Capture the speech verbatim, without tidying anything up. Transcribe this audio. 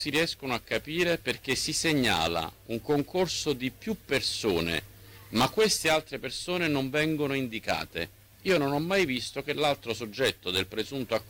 si riescono a capire perché si segnala un concorso di più persone, ma queste altre persone non vengono indicate. Io non ho mai visto che l'altro soggetto del presunto accordo